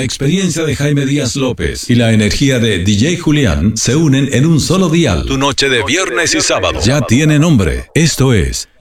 La experiencia de Jaime Díaz López y la energía de DJ Julián se unen en un solo dial. Tu noche de viernes y sábado ya tiene nombre. Esto es